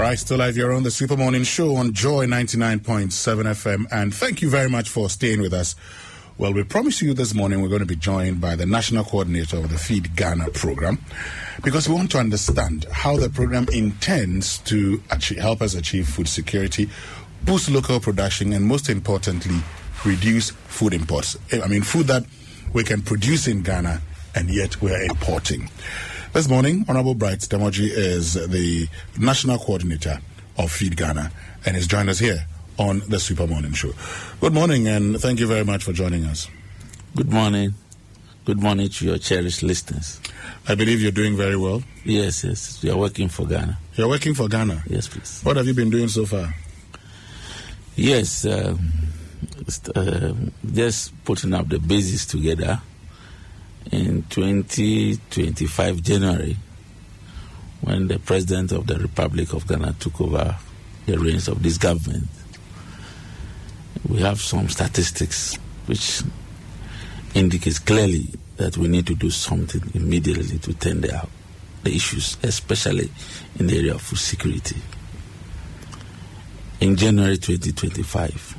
right, still live here on the Super Morning Show on Joy 99.7 FM. And thank you very much for staying with us. Well, we promised you this morning we're going to be joined by the National Coordinator of the Feed Ghana program, because we want to understand how the program intends to help us achieve food security, boost local production, and most importantly, reduce food imports. I mean, food that we can produce in Ghana and yet we're importing. This morning, Honorable Bright Demoji is the National Coordinator of Feed Ghana and has joined us here on the Super Morning Show. Good morning, and thank you very much for joining us. Good morning. Good morning to your cherished listeners. I believe you're doing very well. Yes. We are working for Ghana. You're working for Ghana? Yes, please. What have you been doing so far? Yes, just putting up the basis together. In 2025 January, when the President of the Republic of Ghana took over the reins of this government, we have some statistics which indicates clearly that we need to do something immediately to tend out the issues, especially in the area of food security. In January 2025,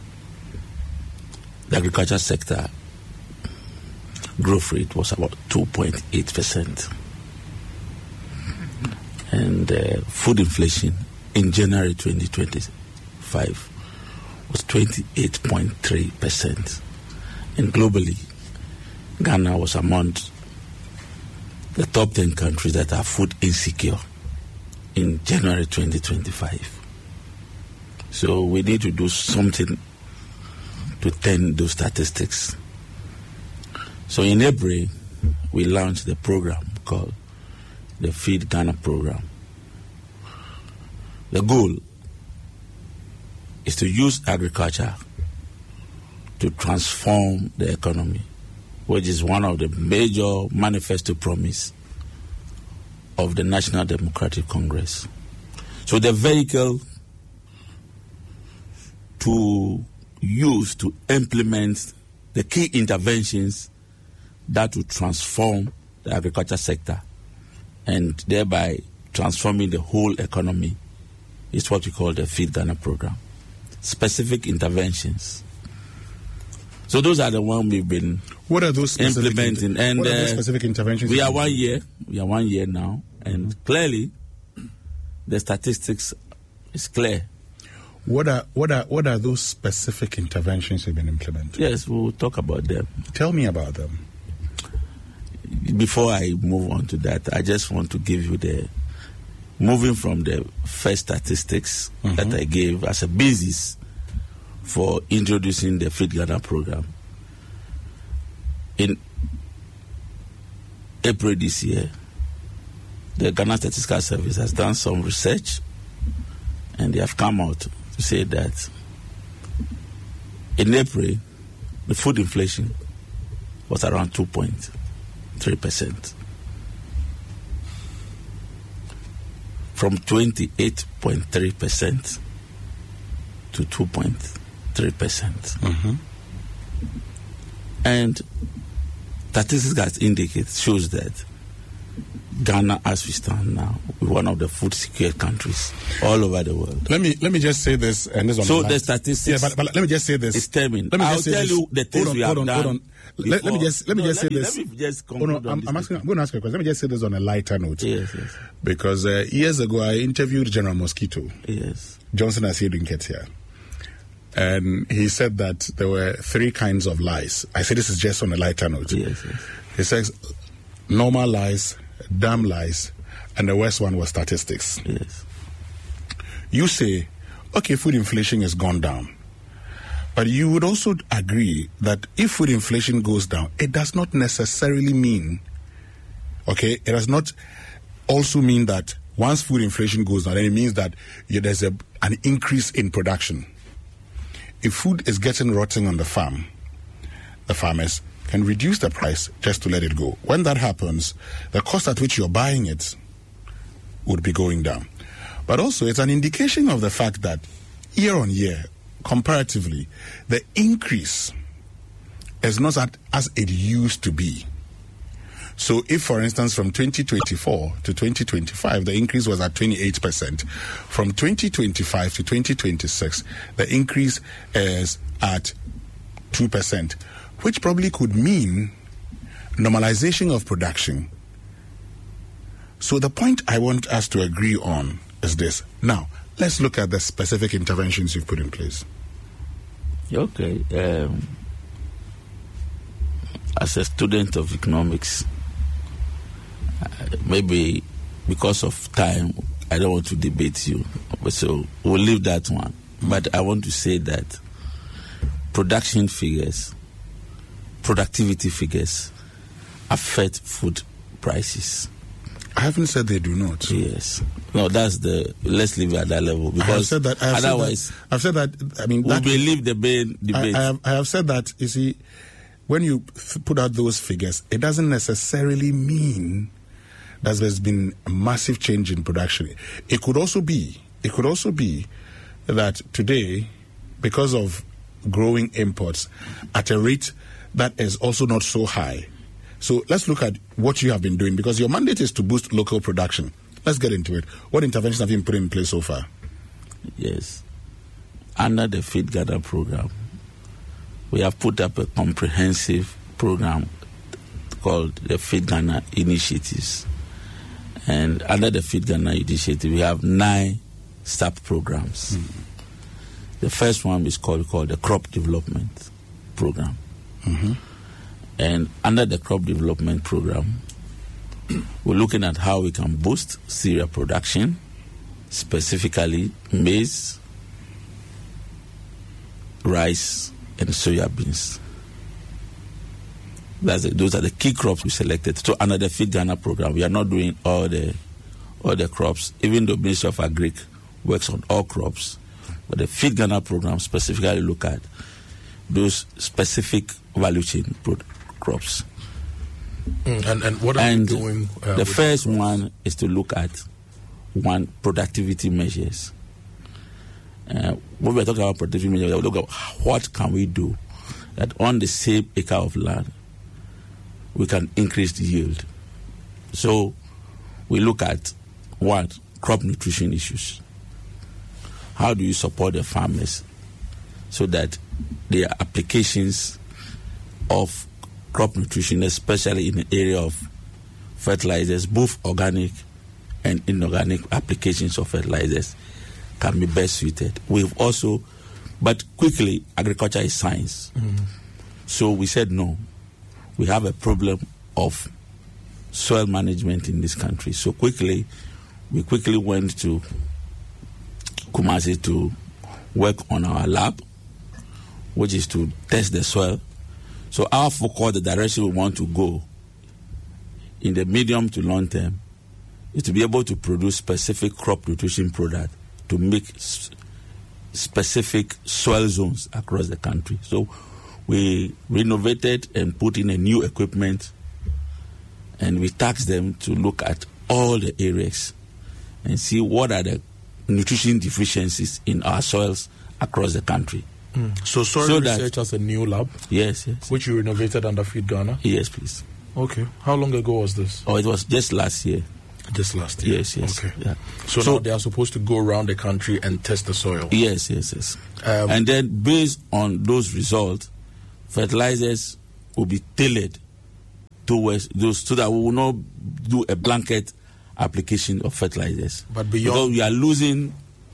the agriculture sector growth rate was about 2.8%. And food inflation in January 2025 was 28.3%. And globally, Ghana was among the top 10 countries that are food insecure in January 2025. So we need to do something to tend those statistics. So in April, we launched the program called the Feed Ghana program. The goal is to use agriculture to transform the economy, which is one of the major manifesto promise of the National Democratic Congress. So the vehicle to use to implement the key interventions that will transform the agriculture sector and thereby transforming the whole economy is what we call the Feed Ghana program. Specific interventions. So those are the ones we've been implementing. And what are those specific interventions? We are 1 year. We are 1 year now, and clearly the statistics is clear. What are those specific interventions you've been implementing? Yes, we'll talk about them. Tell me about them. Before I move on to that, I just want to give you moving from the first statistics that I gave as a basis for introducing the Feed Ghana program. In April this year, the Ghana Statistical Service has done some research, and they have come out to say that in April, the food inflation was around 2.3%. From 28.3% to 2.3%. And statistics that shows that Ghana, as we stand now, is one of the food secure countries all over the world. Let me just say this, and this. So the statistics. Yeah, but let me just say this. It's telling. I'll tell you the things we have done. Hold on. Let me just say this. Let me just conclude I'm going to ask you a question. Let me just say this on a lighter note. Yes. Because years ago I interviewed General Mosquito. Yes. Johnson Asiedu Nketia. And he said that there were three kinds of lies. I say this is just on a lighter note. Yes. He says normal lies, damn lies, and the worst one was statistics. Yes. You say, okay, food inflation has gone down. But you would also agree that if food inflation goes down, it does not necessarily mean, it does not also mean that once food inflation goes down, then it means that there's an increase in production. If food is getting rotten on the farm, the farmers can reduce the price just to let it go. When that happens, the cost at which you're buying it would be going down. But also, it's an indication of the fact that year on year, comparatively, the increase is not as it used to be. So if, for instance, from 2024 to 2025, the increase was at 28%. From 2025 to 2026, the increase is at 2%, which probably could mean normalization of production. So the point I want us to agree on is this. Now, let's look at the specific interventions you've put in place. Okay. As a student of economics, maybe because of time, I don't want to debate you. So we'll leave that one. But I want to say that production figures, productivity figures affect food prices. I haven't said they do not. Yes. No, let's leave it at that level. Because I've said that, I mean, we'll leave the debate. I have said that, you see, when you put out those figures, it doesn't necessarily mean that there's been a massive change in production. It could also be that today, because of growing imports at a rate that is also not so high. So let's look at what you have been doing, because your mandate is to boost local production. Let's get into it. What interventions have you put in place so far? Yes. Under the Feed Ghana program, we have put up a comprehensive program called the Feed Ghana Initiatives. And under the Feed Ghana Initiative, we have 9 sub programs. Mm-hmm. The first one is called the Crop Development Program. Mm-hmm. And under the Crop Development Program, we're looking at how we can boost cereal production, specifically maize, rice, and soya beans. Those are the key crops we selected. So under the Feed Ghana program, we are not doing all the crops. Even the Ministry of Agric works on all crops, but the Feed Ghana program specifically look at those specific value chain crops. And what are you doing? The first one is to look at productivity measures. When we're talking about productivity measures, we look at what can we do that on the same acre of land we can increase the yield. So we look at crop nutrition issues. How do you support the farmers so that their applications of crop nutrition, especially in the area of fertilizers, both organic and inorganic applications of fertilizers, can be best suited. But quickly, agriculture is science. Mm-hmm. So we said no. We have a problem of soil management in this country. So we quickly went to Kumasi to work on our lab, which is to test the soil. So our focus, the direction we want to go in the medium to long term, is to be able to produce specific crop nutrition product to make specific soil zones across the country. So we renovated and put in a new equipment, and we tasked them to look at all the areas and see what are the nutrition deficiencies in our soils across the country. So soil research has a new lab? Yes. Which you renovated under Feed Ghana? Yes, please. Okay. How long ago was this? Oh, it was just last year. Just last year? Yes. Okay. Yeah. So now they are supposed to go around the country and test the soil? Yes. And then based on those results, fertilizers will be tailored towards those, so that we will not do a blanket application of fertilizers. But beyond, because we are losing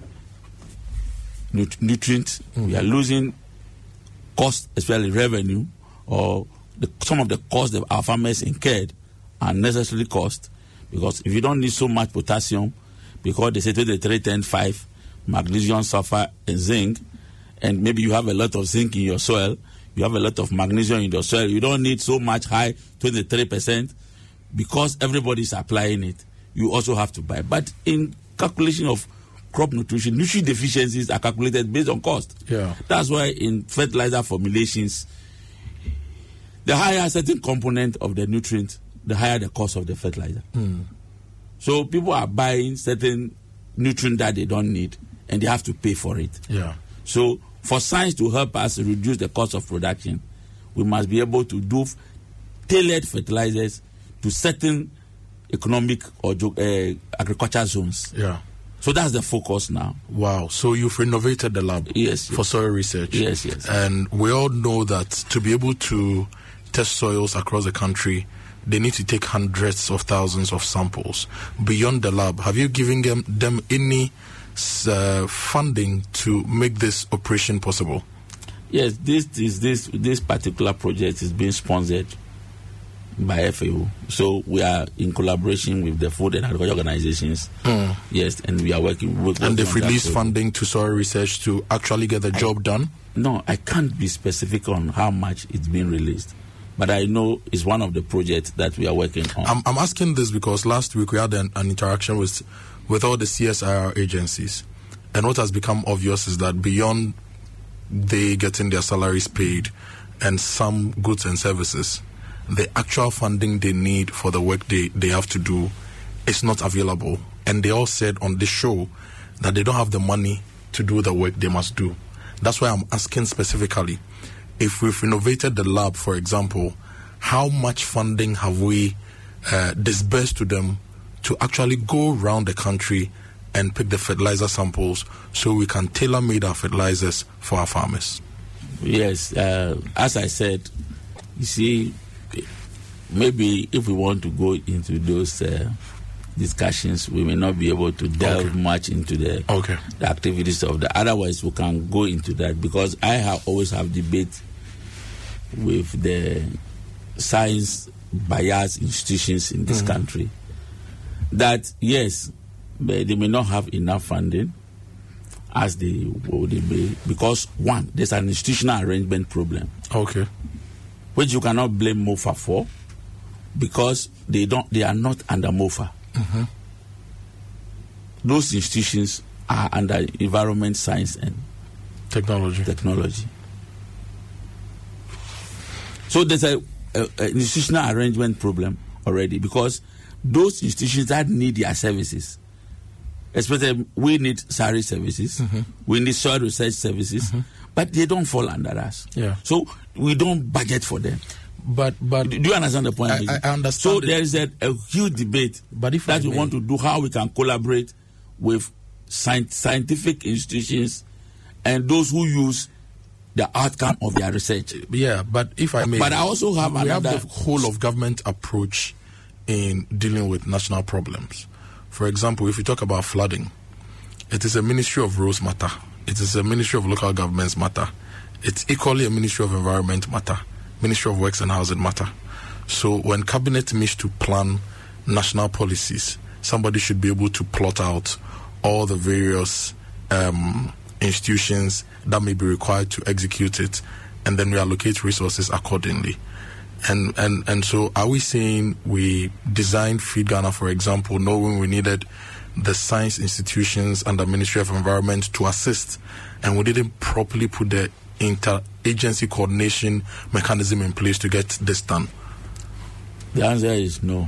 nutrients, we are losing cost, especially revenue, or some of the costs that our farmers incurred are necessary cost. Because if you don't need so much potassium, because they say 23, 10, 5, magnesium, sulfur, and zinc, and maybe you have a lot of zinc in your soil, you have a lot of magnesium in your soil, you don't need so much high, 23%, because everybody is applying it. You also have to buy. But in calculation of crop nutrition deficiencies are calculated based on cost. Yeah. That's why in fertilizer formulations, the higher a certain component of the nutrient, the higher the cost of the fertilizer. So people are buying certain nutrient that they don't need, and they have to pay for it. Yeah. So for science to help us reduce the cost of production, we must be able to do tailored fertilizers to certain economic or agriculture zones. Yeah. So that's the focus now. Wow. So you've renovated the lab for soil research. Yes. And we all know that to be able to test soils across the country, they need to take hundreds of thousands of samples. Beyond the lab, have you given them any funding to make this operation possible? Yes, this particular project is being sponsored by FAO. So we are in collaboration with the food and agriculture organizations. Yes, and we are working and they've released funding to soil research to actually get the job done? No, I can't be specific on how much it's been released, but I know it's one of the projects that we are working on. I'm asking this because last week we had an interaction with all the CSIR agencies, and what has become obvious is that beyond they getting their salaries paid and some goods and services, the actual funding they need for the work they have to do is not available. And they all said on this show that they don't have the money to do the work they must do. That's why I'm asking specifically, if we've renovated the lab, for example, how much funding have we disbursed to them to actually go around the country and pick the fertilizer samples so we can tailor-made our fertilizers for our farmers? Yes, as I said, you see, maybe if we want to go into those discussions, we may not be able to delve much into the activities of the. Otherwise, we can go into that, because I always have debate with the science biased institutions in this country that yes, they may not have enough funding as they may, because one, there's an institutional arrangement problem. Which you cannot blame MOFA for, because they are not under MOFA. Those institutions are under environment, science and technology. So there's an institutional arrangement problem already, because those institutions that need their services, especially we need SARI services, we need soil research services, but they don't fall under us. So we don't budget for them. But do you understand the point? I understand. So there is a huge debate that we want to do how we can collaborate with scientific institutions and those who use the outcome of their research. Yeah, but if I may, but I also have we have the whole of government approach in dealing with national problems. For example, if you talk about flooding, it is a Ministry of Roads matter. It is a Ministry of Local Governments matter. It's equally a Ministry of Environment matter. Ministry of Works and Housing matter. So when Cabinet meets to plan national policies, somebody should be able to plot out all the various institutions that may be required to execute it, and then reallocate resources accordingly. And so are we saying we designed Feed Ghana, for example, knowing we needed the science institutions and the Ministry of Environment to assist, and we didn't properly put the interagency coordination mechanism in place to get this done? The answer is no.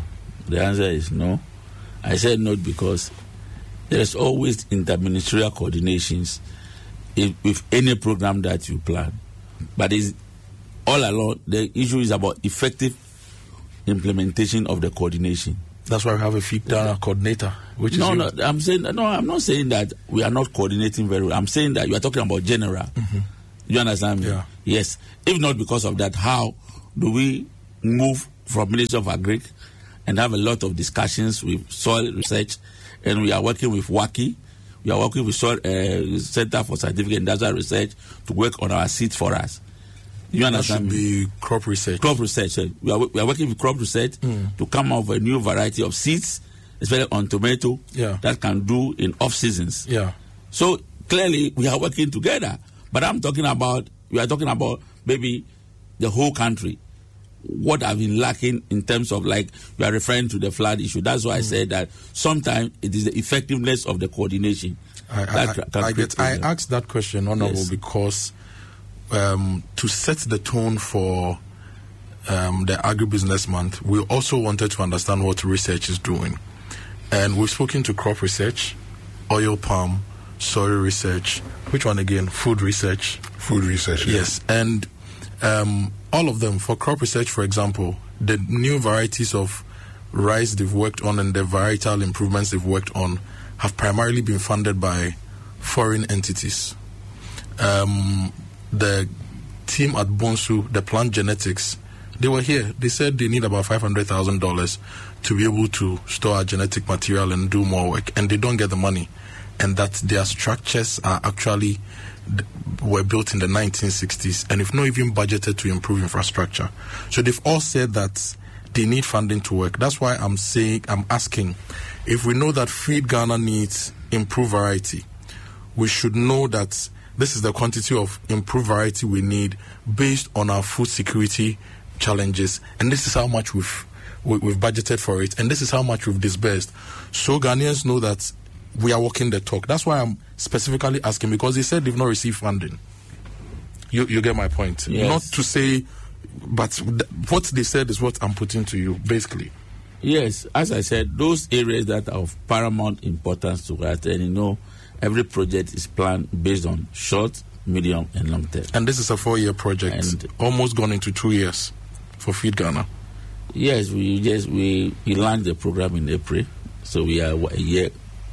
I said no because there's always interministerial coordinations with any program that you plan. But all along, the issue is about effective implementation of the coordination. That's why we have a Feed Ghana coordinator. I'm not saying that we are not coordinating very well. I'm saying that you are talking about general. You understand me? Yeah. Yes. If not because of that, how do we move from Ministry of Agri and have a lot of discussions with soil research, and we are working with WACI, we are working with Center for Scientific and Industrial Research to work on our seeds for us. You understand? That should be crop research. Crop research. We are working with crop research to come up with a new variety of seeds, especially on tomato, that can do in off seasons. So clearly we are working together. But we are talking about maybe the whole country. What have been lacking in terms of, like, you are referring to the flood issue. That's why I said that sometimes it is the effectiveness of the coordination. I asked that question, Honorable, because to set the tone for the Agribusiness Month, we also wanted to understand what research is doing. And we've spoken to crop research, oil palm, soil research, which one again? Food research. Food research, yes. And all of them, for crop research, for example, the new varieties of rice they've worked on and the varietal improvements they've worked on have primarily been funded by foreign entities. The team at Bonsu, the plant genetics, they were here. They said they need about $500,000 to be able to store our genetic material and do more work, and they don't get the money. And that their structures are actually were built in the 1960s, and if not even budgeted to improve infrastructure. So they've all said that they need funding to work. That's why I'm asking, if we know that Feed Ghana needs improved variety, we should know that this is the quantity of improved variety we need based on our food security challenges, and this is how much we've budgeted for it, and this is how much we've disbursed. So Ghanaians know that we are walking the talk. That's why I'm specifically asking, because they said they've not received funding. You get my point? Yes. Not to say, but what they said is what I'm putting to you, basically. Yes, as I said, those areas that are of paramount importance to us, and every project is planned based on short, medium, and long term. And this is a 4-year project, and almost gone into 2 years for Feed Ghana. Yes, we launched the program in April, so we are a year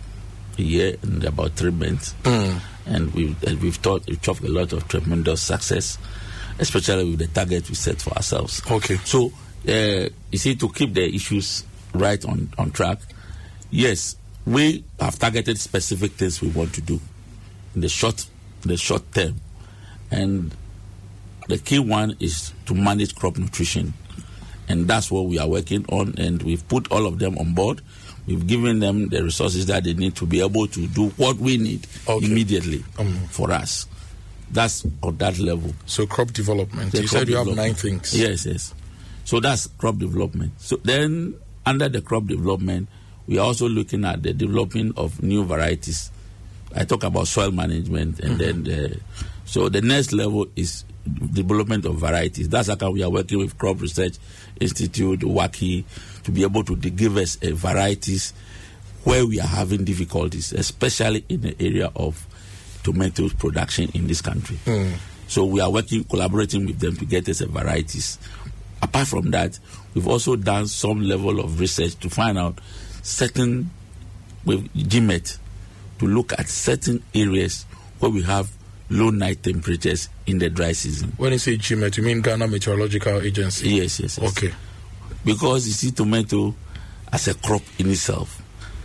and about 3 months, and we've talked a lot of tremendous success, especially with the target we set for ourselves. Okay. So you see, to keep the issues right on track, yes, we have targeted specific things we want to do in the short term, and the key one is to manage crop nutrition, and that's what we are working on, and we've put all of them on board. We've given them the resources that they need to be able to do what we need immediately for us. That's on that level. So crop development. You said you have 9 things. Yes. So that's crop development. So then under the crop development, we are also looking at the development of new varieties. I talk about soil management, and then so the next level is development of varieties. That's how we are working with Crop Research Institute, WACI, to be able to give us varieties where we are having difficulties, especially in the area of tomatoes production in this country. So we are collaborating with them to get us varieties. Apart from that, we've also done some level of research to find out certain, with GMET, to look at certain areas where we have low night temperatures in the dry season. When you say GMET, you mean Ghana Meteorological Agency? Yes. Okay. Because you see, tomato as a crop in itself,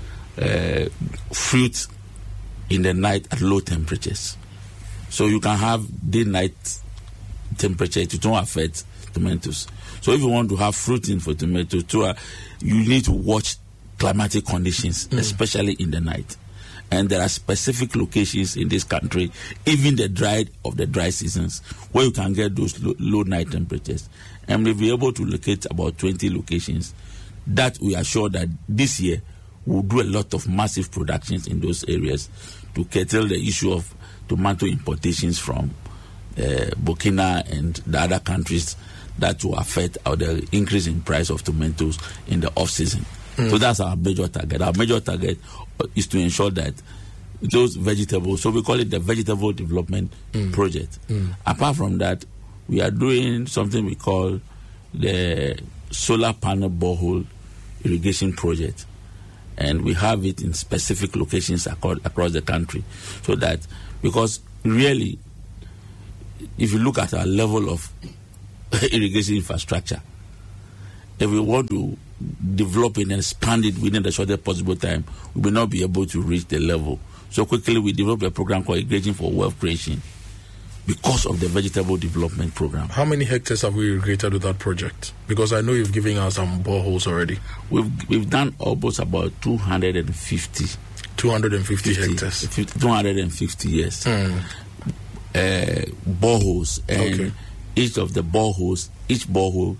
fruit in the night at low temperatures. So you can have day-night temperature to don't affect tomatoes. So if you want to have fruiting for tomatoes, you need to watch climatic conditions, especially in the night. And there are specific locations in this country, even the dry seasons, where you can get those low night temperatures. And we'll be able to locate about 20 locations that we are sure that this year we'll do a lot of massive productions in those areas to curtail the issue of tomato importations from Burkina and the other countries that will affect the increase in price of tomatoes in the off-season. So that's our major target. Our major target is to ensure that those vegetables, so we call it the Vegetable Development Project. Apart from that, we are doing something we call the Solar Panel Borehole Irrigation Project. And we have it in specific locations across the country. So that, because really, if you look at our level of irrigation infrastructure, if we want to develop it and expand it within the shortest possible time, we will not be able to reach the level. So quickly we developed a program called Irrigation for Wealth Creation because of the Vegetable Development Program. How many hectares have we irrigated with that project? Because I know you've given us some boreholes already. We've done almost about 250. 250 hectares. 250, yes. Boreholes. And each borehole.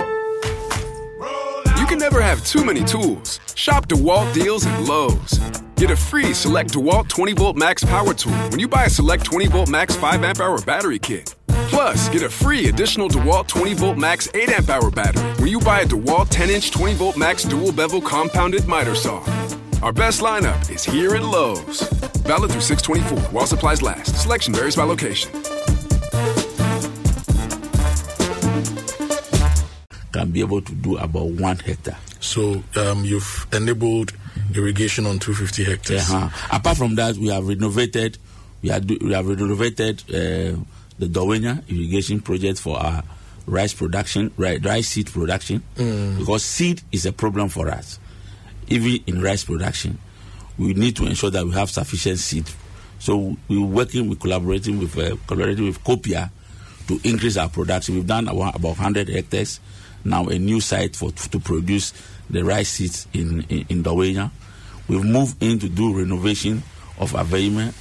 You can never have too many tools. Shop DeWalt deals at Lowe's. Get a free Select DeWalt 20-Volt Max Power Tool when you buy a Select 20-Volt Max 5-amp-hour battery kit. Plus, get a free additional DeWalt 20-Volt Max 8-amp-hour battery when you buy a DeWalt 10-inch 20-Volt Max dual-bevel compounded miter saw. Our best lineup is here at Lowe's. Valid through 6/24 while supplies last. Selection varies by location. Can be able to do about 1 hectare. So you've enabled irrigation on 250 hectares. Apart from that, we have renovated. We have renovated the Dawenya irrigation project for our rice production, rice seed production, because seed is a problem for us. Even in rice production, we need to ensure that we have sufficient seed. So we're collaborating with Copia to increase our production. We've done about 100 hectares. Now a new site to produce the rice seeds in Dawenya. We've moved in to do renovation of Aveime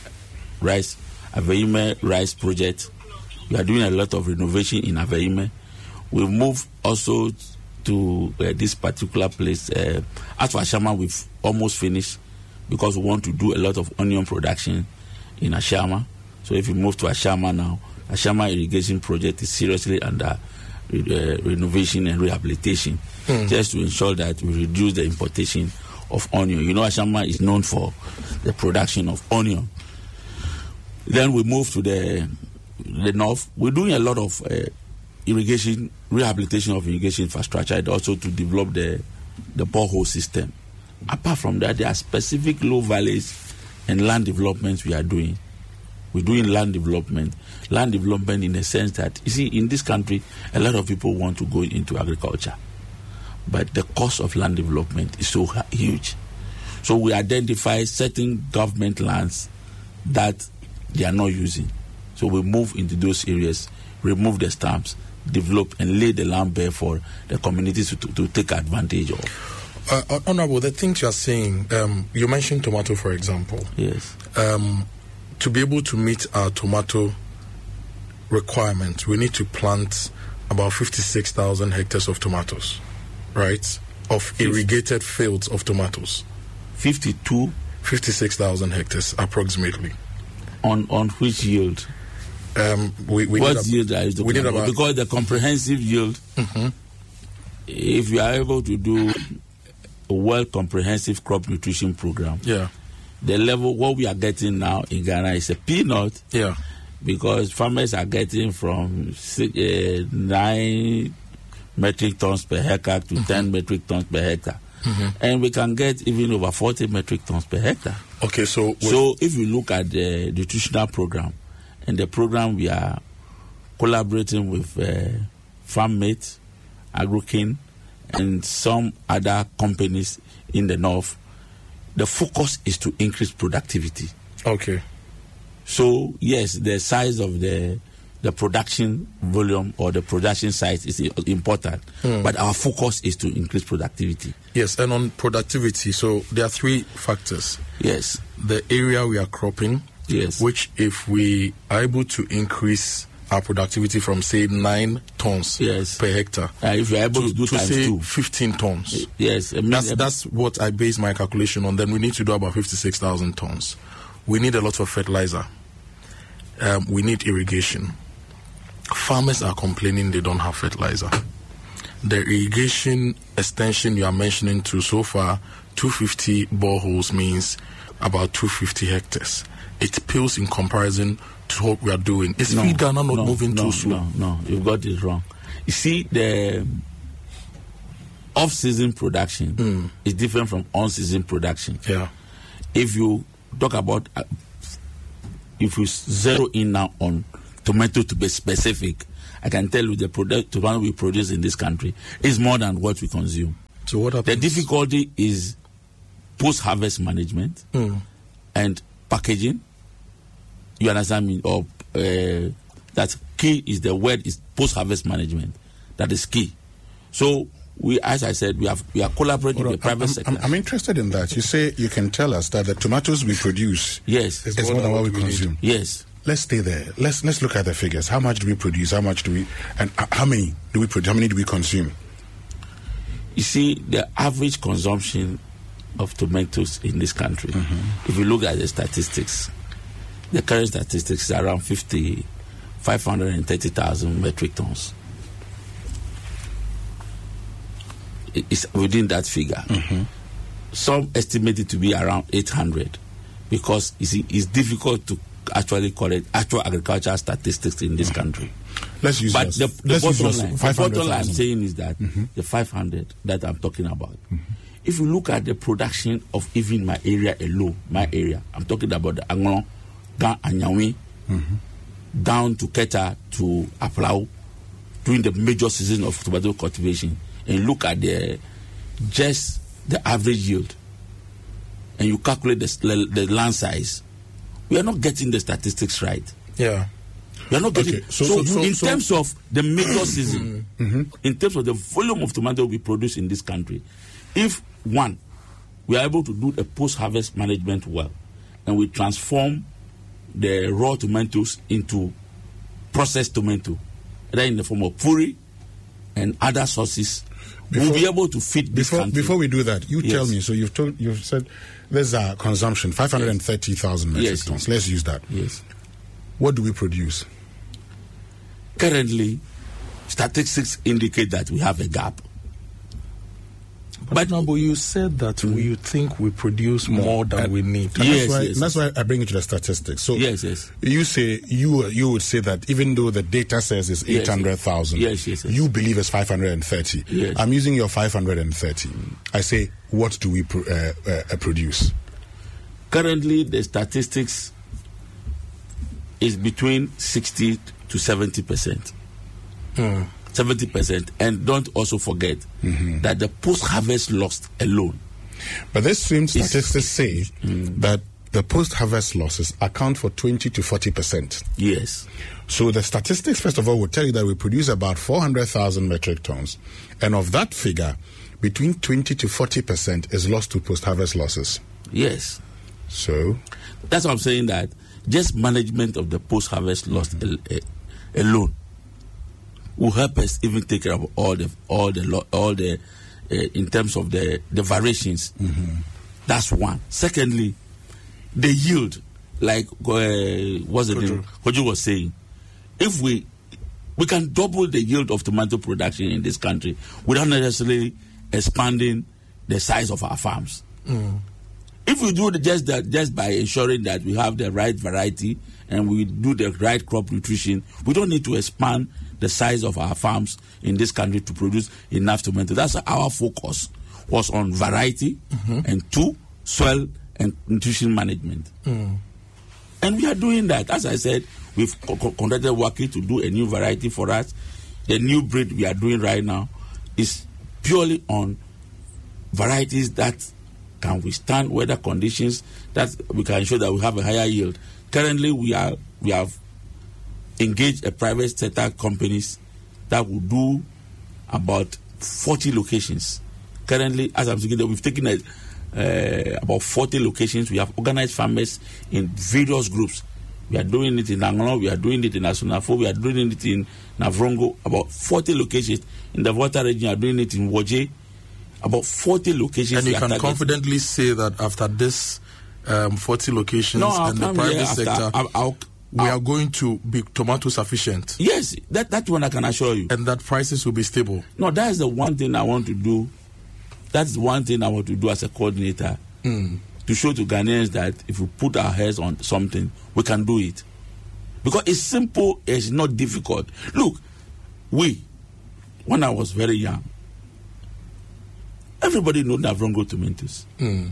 rice project. We are doing a lot of renovation in Aveime. We've moved also to this particular place. As for Ashama, we've almost finished because we want to do a lot of onion production in Ashama. So if we move to Ashama now, Ashama irrigation project is seriously under renovation and rehabilitation, just to ensure that we reduce the importation of onion. You know, Ashama is known for the production of onion. Then we move to the north. We're doing a lot of irrigation, rehabilitation of irrigation infrastructure, and also to develop the borehole system. Apart from that, there are specific low valleys and land developments we are doing. We're doing land development in the sense that, you see, in this country, a lot of people want to go into agriculture, but the cost of land development is so huge. So we identify certain government lands that they are not using. So we move into those areas, remove the stamps, develop and lay the land bare for the communities to take advantage of. Honorable, the things you are saying, you mentioned tomato, for example. Yes. To be able to meet our tomato requirement, we need to plant about 56,000 hectares of tomatoes, right? Of irrigated fields of tomatoes. 56,000 hectares, approximately. On which yield? What yield are you talking about? Because the comprehensive yield, if you are able to do a well-comprehensive crop nutrition program, the level, what we are getting now in Ghana is a peanut. Yeah. Because farmers are getting from 9 metric tons per hectare to 10 metric tons per hectare. And we can get even over 40 metric tons per hectare. Okay, so if you look at the nutritional program, and the program we are collaborating with FarmMate, Agrokin, and some other companies in the north, the focus is to increase productivity. Okay. So yes, the size of the production volume or the production size is important, but our focus is to increase productivity. Yes, and on productivity, so there are 3 factors. Yes. The area we are cropping, yes, which if we are able to increase our productivity from, say, 9 tons per hectare, if you are able to do times say 2, 15 tons. Yes, that's what I base my calculation on. Then we need to do about 56,000 tons. We need a lot of fertilizer. We need irrigation. Farmers are complaining they don't have fertilizer. The irrigation extension you are mentioning to so far, 250 boreholes means about 250 hectares. It pales in comparison to what we are doing. Is Feed Ghana not moving too slow? No, you've got it wrong. You see, the off-season production is different from on-season production. Yeah. If you talk about, if you zero in now on tomato to be specific, I can tell you the tomato we produce in this country is more than what we consume. So what happens? The difficulty is post-harvest management and packaging. You understand me? Or that key is the word is post-harvest management. That is key. So we, as I said, we are collaborating with the private sector. I'm interested in that. You say you can tell us that the tomatoes we produce is more than what we consume. Yes. Let's stay there. Let's look at the figures. How much do we produce? How much do we, and how many do we produce? How many do we consume? You see, the average consumption of tomatoes in this country, if you look at the statistics, the current statistics is around 530,000 metric tons. It's within that figure. Some estimate it to be around 800 because you see, it's difficult to actually collect actual agricultural statistics in this country. Let's use but yours. the bottom line I'm 500,000. saying is that the 500 that I'm talking about. If you look at the production of even my area alone, I'm talking about the Anglon, down Anyawi, down to Keta, to Aplau, during the major season of tomato cultivation, and look at just the average yield, and you calculate the land size, we are not getting the statistics right. Yeah. We are not getting. Okay, So in terms of the major season, in terms of the volume of tomato we produce in this country, if one, we are able to do a post-harvest management well, and we transform the raw tomatoes into processed tomato, either in the form of puri and other sources, we'll be able to feed this country. Before we do that, tell me. So you've said there's a consumption 530,000 metric tons. Let's use that. Yes. What do we produce? Currently, statistics indicate that we have a gap. But you said that you think we produce more than we need. That's why I bring it to the statistics. So yes. You say you would say that even though the data says it's 800,000, yes. you believe it's 530. Yes. I'm using your 530. I say, what do we produce? Currently, the statistics is between 60 to 70%. 70%, and don't also forget that the post-harvest loss alone. But the same statistics say that the post-harvest losses account for 20 to 40%. Yes. So the statistics, first of all, will tell you that we produce about 400,000 metric tons, and of that figure, between 20 to 40% is lost to post-harvest losses. Yes. So that's what I'm saying, that just management of the post-harvest loss alone will help us even take care of all the in terms of the variations. That's one. Secondly, the yield, like what's the name Kojo was saying, if we can double the yield of tomato production in this country without necessarily expanding the size of our farms. If we do just by ensuring that we have the right variety and we do the right crop nutrition, we don't need to expand the size of our farms in this country to produce enough tomato. That's our focus was on variety and soil and nutrition management. And we are doing that. As I said, we've conducted working to do a new variety for us. The new breed we are doing right now is purely on varieties that can withstand weather conditions, that we can ensure that we have a higher yield. Currently, we have engaged a private sector companies that will do about 40 locations. Currently, as I'm speaking, we've taken about 40 locations. We have organized farmers in various groups. We are doing it in Angola, we are doing it in Asunafo, we are doing it in Navrongo, about 40 locations. In the Volta region, we are doing it in Woje, about 40 locations. And you can confidently say that after this 40 locations and the private sector, we are going to be tomato sufficient. Yes, that one I can assure you. And that prices will be stable. No, that is the one thing I want to do. That's one thing I want to do as a coordinator. To show to Ghanaians that if we put our heads on something, we can do it. Because it's simple, it's not difficult. Look, when I was very young, everybody knows Navrongo tomatoes.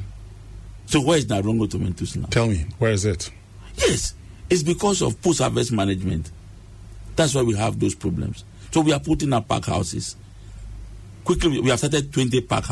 So where is Navrongo tomatoes now? Tell me, where is it? Yes, it's because of post-harvest management. That's why we have those problems. So we are putting up pack houses. Quickly, we have started 20 pack houses.